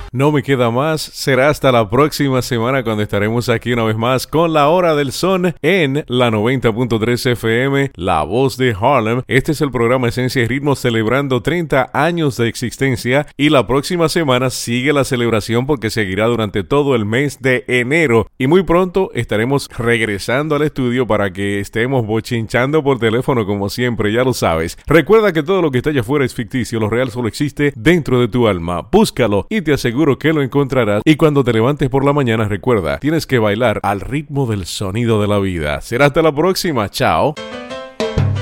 No me queda más. Será hasta la próxima semana cuando estaremos aquí una vez más con La Hora del Son en la 90.3 FM, La Voz de Harlem. Este es el programa Esencia y Ritmo celebrando 30 años de existencia y la próxima semana sigue la celebración porque seguirá durante todo el mes de enero y muy pronto estaremos regresando al estudio para que estemos bochinchando por teléfono como siempre, ya lo sabes. Recuerda que todo lo que está allá afuera es ficticio, lo real solo existe dentro de tu alma. Búscalo y te aseguro que lo encontrarás. Y cuando te levantes por la mañana, recuerda, tienes que bailar al ritmo del sonido de la vida. Será hasta la próxima. Chao.